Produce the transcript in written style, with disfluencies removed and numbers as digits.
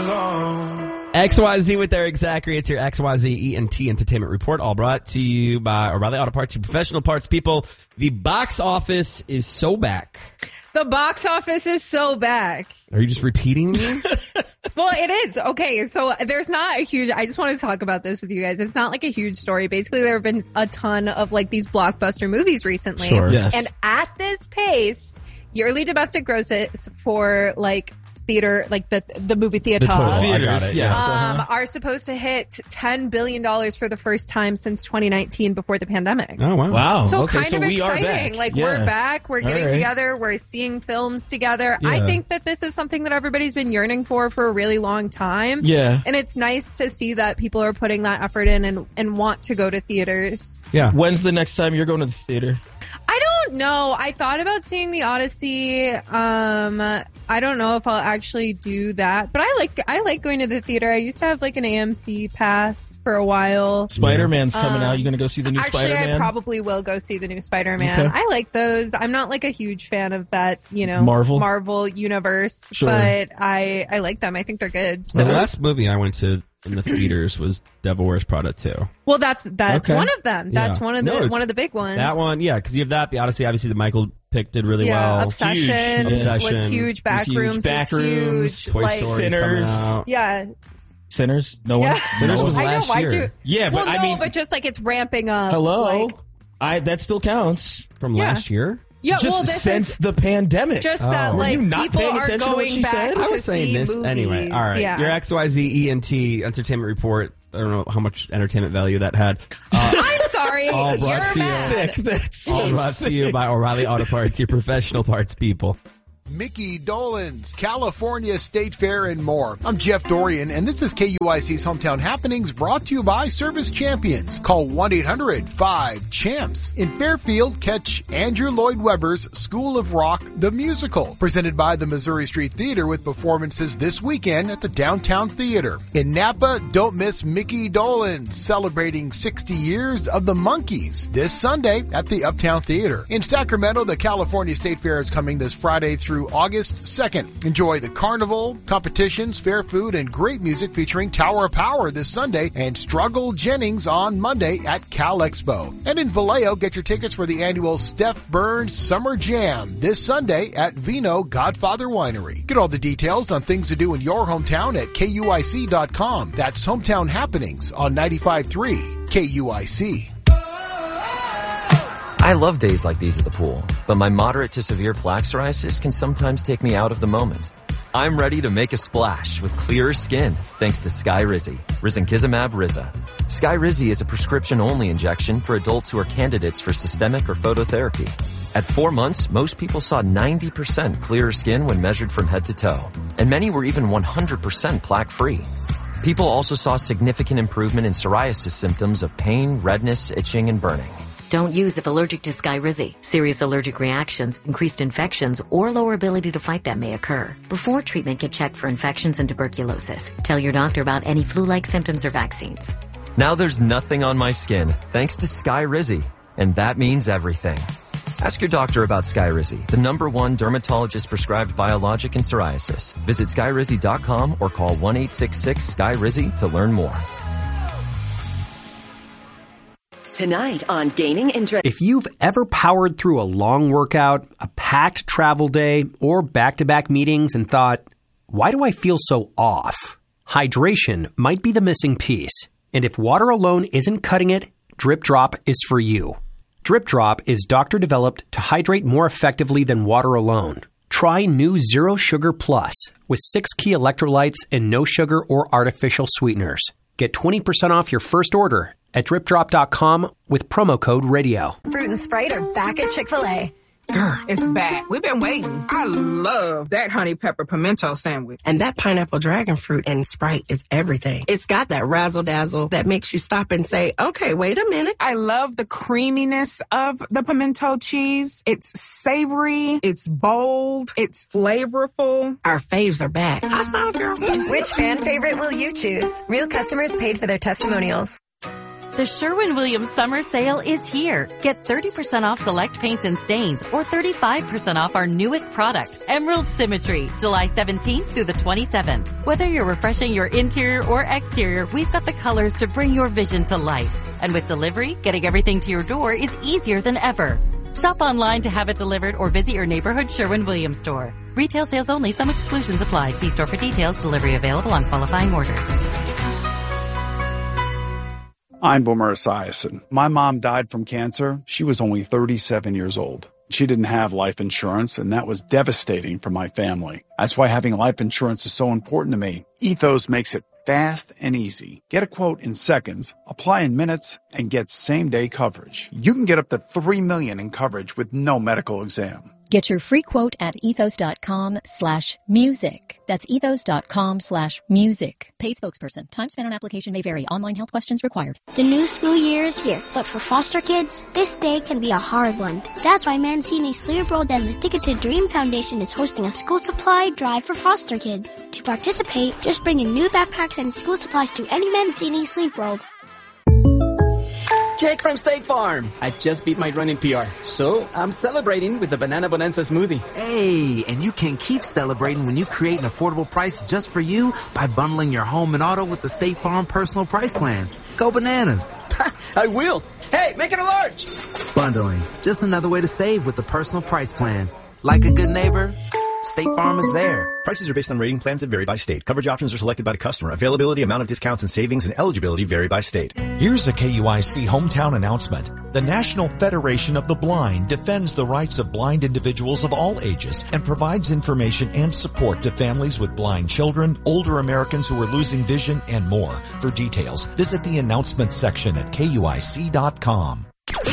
alone. XYZ with Eric Zachary. It's your XYZ ENT Entertainment Report, all brought to you by O'Reilly Auto Parts, your professional parts people. The box office is so back. The box office is so back. Are you just repeating me? Well, it is. Okay, so there's not a huge... I just want to talk about this with you guys. It's not like a huge story. Basically, there have been a ton of like these blockbuster movies recently. Sure. Yes. And at this pace, yearly domestic grosses for like theater, like the movie theater, Theaters, yes. are supposed to hit $10 billion for the first time since 2019 before the pandemic. Oh, wow. Wow. So okay, kind so of we are exciting. back. Like Yeah. we're back. We're getting right. together. We're seeing films together. Yeah. I think that this is something that everybody's been yearning for a really long time. Yeah. And it's nice to see that people are putting that effort in and want to go to theaters. Yeah. When's the next time you're going to the theater? I don't know. I thought about seeing The Odyssey. I don't know if I'll actually do that, but I like going to the theater. I used to have like an AMC pass for a while. Spider-Man's coming out. You going to go see the new Actually, Spider-Man? I probably will go see the new Spider-Man. Okay. I like those. I'm not like a huge fan of that, Marvel universe, Sure. but I like them. I think they're good. So, The last movie I went to in the theaters was Devil Wears Prada 2. well, that's Okay. one of them. That's Yeah. one of No, the it's- big ones. That one, yeah, because you have that. The Odyssey, obviously, the Michael pick did really well. Obsession, Huge. Obsession. was huge. Was huge. Backrooms, Backrooms, was huge. Toy Like, Story's Sinners. coming out. yeah. Sinners? No one? Yeah. Sinners No was one? I know. last Why'd year. you? Yeah, but well, I no, mean... but just like it's ramping up. Hello? Like, That still counts. From Yeah. last year? yeah. Just well, this since is the pandemic. just Oh. that Were like you not people paying are attention to what going she back said? to I was saying see this movies. anyway. All right. Yeah. Your XYZ ENT Entertainment Report. I don't know how much entertainment value that had. I'm sorry. All You're brought to you. mad. Sick. That's so All brought to you by O'Reilly Auto Parts, your professional parts people. Mickey Dolenz, California State Fair, and more. I'm Jeff Dorian, and this is KUIC's Hometown Happenings, brought to you by Service Champions. Call 1-800-5-CHAMPS. In Fairfield, catch Andrew Lloyd Webber's School of Rock, the musical, presented by the Missouri Street Theater with performances this weekend at the Downtown Theater. In Napa, don't miss Mickey Dolenz, celebrating 60 years of the Monkees this Sunday at the Uptown Theater. In Sacramento, the California State Fair is coming this Friday through August 2nd. Enjoy the carnival, competitions, fair food, and great music featuring Tower of Power this Sunday and Struggle Jennings on Monday at Cal Expo. And in Vallejo, get your tickets for the annual Steph Burns Summer Jam this Sunday at Vino Godfather Winery. Get all the details on things to do in your hometown at KUIC.com. That's Hometown Happenings on 95.3 KUIC. I love days like these at the pool, but my moderate to severe plaque psoriasis can sometimes take me out of the moment. I'm ready to make a splash with clearer skin thanks to Skyrizi, Risankizumab Riza. Skyrizi is a prescription-only injection for adults who are candidates for systemic or phototherapy. At 4 months, most people saw 90% clearer skin when measured from head to toe, and many were even 100% plaque-free. People also saw significant improvement in psoriasis symptoms of pain, redness, itching, and burning. Don't use if allergic to Skyrizi. Serious allergic reactions, increased infections, or lower ability to fight them may occur. Before treatment, get checked for infections and tuberculosis. Tell your doctor about any flu-like symptoms or vaccines. Now there's nothing on my skin thanks to Skyrizi, and that means everything. Ask your doctor about Skyrizi, the #1 dermatologist-prescribed biologic in psoriasis. Visit Skyrizi.com or call 1-866-SKYRIZI to learn more. Tonight on Gaining Interest. If you've ever powered through a long workout, a packed travel day, or back-to-back meetings and thought, why do I feel so off? Hydration might be the missing piece. And if water alone isn't cutting it, Drip Drop is for you. Drip Drop is doctor-developed to hydrate more effectively than water alone. Try new Zero Sugar Plus with 6 key electrolytes and no sugar or artificial sweeteners. Get 20% off your first order at dripdrop.com with promo code radio. Fruit and Sprite are back at Chick-fil-A. Girl, it's back. We've been waiting. I love that honey pepper pimento sandwich. And that pineapple dragon fruit and Sprite is everything. It's got that razzle dazzle that makes you stop and say, okay, wait a minute. I love the creaminess of the pimento cheese. It's savory. It's bold. It's flavorful. Our faves are back. I found her. Which fan favorite will you choose? Real customers paid for their testimonials. The Sherwin-Williams Summer Sale is here. Get 30% off select paints and stains or 35% off our newest product, Emerald Symmetry, July 17th through the 27th. Whether you're refreshing your interior or exterior, we've got the colors to bring your vision to life. And with delivery, getting everything to your door is easier than ever. Shop online to have it delivered or visit your neighborhood Sherwin-Williams store. Retail sales only. Some exclusions apply. See store for details. Delivery available on qualifying orders. I'm Boomer Esiason. My mom died from cancer. She was only 37 years old. She didn't have life insurance, and that was devastating for my family. That's why having life insurance is so important to me. Ethos makes it fast and easy. Get a quote in seconds, apply in minutes, and get same-day coverage. You can get up to $3 million in coverage with no medical exam. Get your free quote at ethos.com/music. That's ethos.com/music. Paid spokesperson. Time spent on application may vary. Online health questions required. The new school year is here, but for foster kids, this day can be a hard one. That's why Mancini Sleep World and the Ticket to Dream Foundation is hosting a school supply drive for foster kids. To participate, just bring in new backpacks and school supplies to any Mancini Sleep World. Jake from State Farm. I just beat my running PR, so I'm celebrating with the Banana Bonanza smoothie. Hey, and you can keep celebrating when you create an affordable price just for you by bundling your home and auto with the State Farm Personal Price Plan. Go bananas. I will. Hey, make it a large. Bundling. Just another way to save with the Personal Price Plan. Like a good neighbor, State Farm is there. Prices are based on rating plans that vary by state. Coverage options are selected by the customer. Availability, amount of discounts and savings, and eligibility vary by state. Here's a KUIC hometown announcement. The National Federation of the Blind defends the rights of blind individuals of all ages and provides information and support to families with blind children, older Americans who are losing vision, and more. For details, visit the announcements section at KUIC.com.